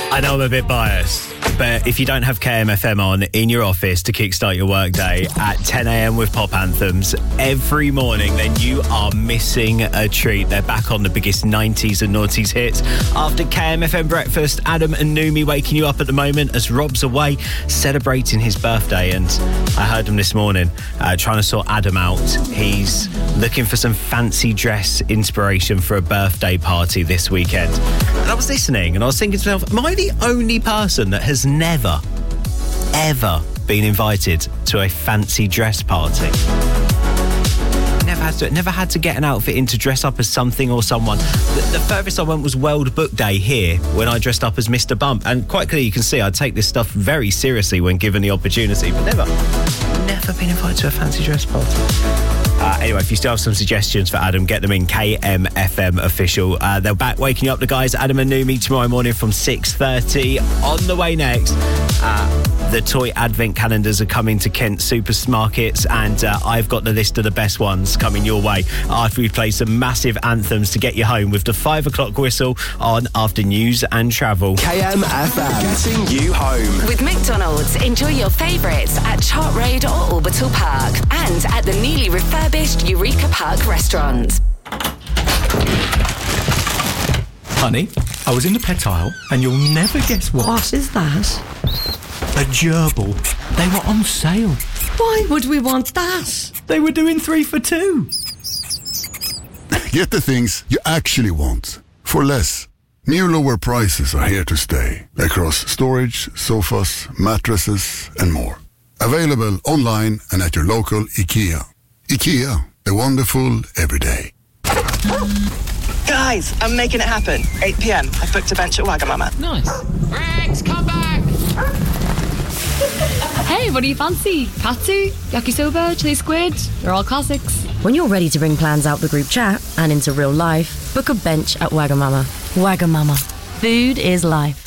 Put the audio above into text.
I know I'm a bit biased, but if you don't have KMFM on in your office to kickstart your workday at 10 a.m. with pop anthems every morning, then you are missing a treat. They're back on the biggest 90s and noughties hits. After KMFM breakfast, Adam and Numi waking you up at the moment as Rob's away celebrating his birthday. And I heard him this morning trying to sort Adam out. He's looking for some fancy dress inspiration for a birthday party this weekend. And I was listening and I was thinking to myself, am I the only person that has never, ever been invited to a fancy dress party? Never had to get an outfit in to dress up as something or someone. The furthest I went was World Book Day here when I dressed up as Mr. Bump. And quite clearly you can see I take this stuff very seriously when given the opportunity, but never been invited to a fancy dress party. Anyway, if you still have some suggestions for Adam, get them in KMFM official. They're back waking you up, the guys, Adam and Numi, tomorrow morning from 6:30. On the way next, the toy advent calendars are coming to Kent supermarkets, and I've got the list of the best ones coming your way after we play some massive anthems to get you home with the 5 o'clock whistle on after news and travel. KMFM, getting you home. With McDonald's, enjoy your favourites at Chart Road or Orbital Park and at the newly refurbished Eureka Park restaurant. Honey, I was in the pet aisle and you'll never guess what. What is that? A gerbil. They were on sale. Why would we want that? They were doing 3 for 2. Get the things you actually want for less. New lower prices are here to stay across storage, sofas, mattresses and more. Available online and at your local IKEA. IKEA, the wonderful everyday. Guys, I'm making it happen. 8 p.m. I've booked a bench at Wagamama. Nice. Rex, come back! Hey, what do you fancy? Katsu, yakisoba, chili squid? They're all classics. When you're ready to bring plans out the group chat and into real life, book a bench at Wagamama. Wagamama. Food is life.